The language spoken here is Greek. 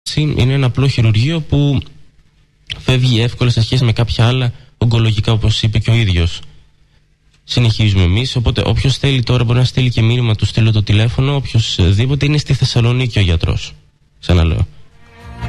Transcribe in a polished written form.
είναι ένα απλό χειρουργείο που φεύγει εύκολα σε σχέση με κάποια άλλα ογκολογικά, όπως είπε και ο ίδιος. Συνεχίζουμε εμείς, οπότε όποιος θέλει τώρα μπορεί να στείλει και μήνυμα, του στείλω το τηλέφωνο. Οποιοσδήποτε, είναι στη Θεσσαλονίκη ο γιατρός. Ξαναλέω.